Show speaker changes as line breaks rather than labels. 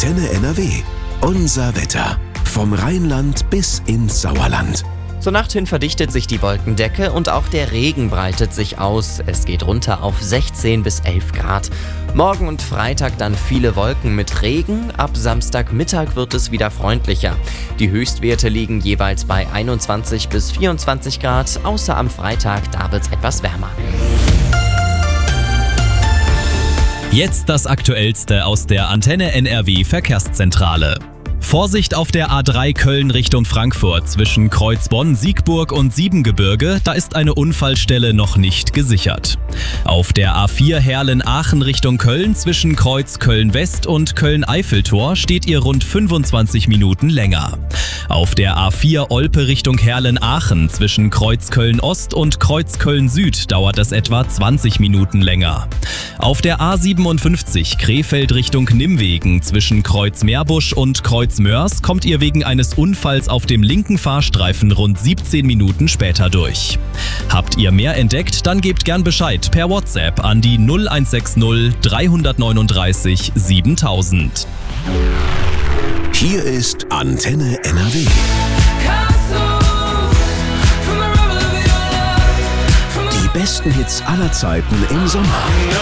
Antenne NRW. Unser Wetter. Vom Rheinland bis ins Sauerland.
Zur Nacht hin verdichtet sich die Wolkendecke und auch der Regen breitet sich aus. Es geht runter auf 16 bis 11 Grad. Morgen und Freitag dann viele Wolken mit Regen. Ab Samstagmittag wird es wieder freundlicher. Die Höchstwerte liegen jeweils bei 21 bis 24 Grad. Außer am Freitag, da wird es etwas wärmer.
Jetzt das Aktuellste aus der Antenne NRW Verkehrszentrale. Vorsicht auf der A3 Köln Richtung Frankfurt zwischen Kreuzbonn, Siegburg und Siebengebirge, da ist eine Unfallstelle noch nicht gesichert. Auf der A4 Herlen-Aachen Richtung Köln zwischen Kreuz Köln-West und Köln-Eiffeltor steht ihr rund 25 Minuten länger. Auf der A4 Olpe Richtung Herlen-Aachen zwischen Kreuz Köln-Ost und Kreuz Köln-Süd dauert es etwa 20 Minuten länger. Auf der A57 Krefeld Richtung Nimwegen zwischen Kreuz Meerbusch und Kreuz Mörs kommt ihr wegen eines Unfalls auf dem linken Fahrstreifen rund 17 Minuten später durch. Habt ihr mehr entdeckt, dann gebt gern Bescheid per WhatsApp an die 0160 339 7000.
Hier ist Antenne NRW. Die besten Hits aller Zeiten im Sommer.